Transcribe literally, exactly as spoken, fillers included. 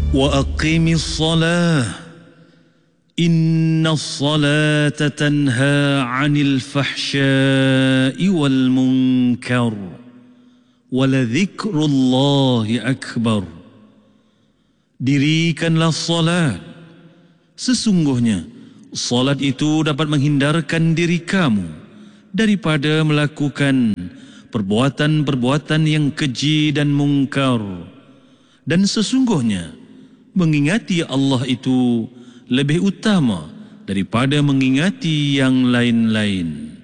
وأقم الصلاة إن الصلاة تنهى عن الفحشاء والمنكر ولذكر الله أكبر. Dirikanlah salat. Sesungguhnya salat itu dapat menghindarkan diri kamu daripada melakukan perbuatan-perbuatan yang keji dan mungkar. Dan sesungguhnya mengingati Allah itu lebih utama daripada mengingati yang lain-lain.